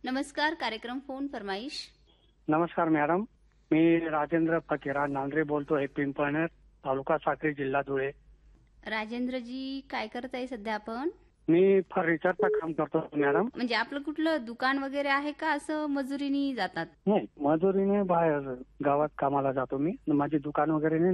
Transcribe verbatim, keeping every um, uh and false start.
नमस्कार. कार्यक्रम फोन फरमाईश. नमस्कार मॅडम, मी राजेंद्र फकीरा नांद्रे बोलतोय, पिंपळनेर तालुका साक्री जिल्हा धुळे. राजेंद्रजी, काय करताय सध्या आपण? मी फर्निचरचं काम करतो मॅडम. म्हणजे आपलं कुठलं दुकान वगैरे आहे का, असं मजुरीनी जातात? नाही, मजुरीने बाहेर गावात कामाला जातो मी. माझी दुकान वगैरे नाही.